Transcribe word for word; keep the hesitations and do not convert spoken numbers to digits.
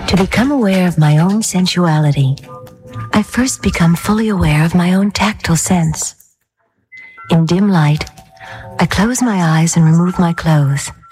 To become aware of my own sensuality, I first become fully aware of my own tactile sense. In dim light, I close my eyes and remove my clothes,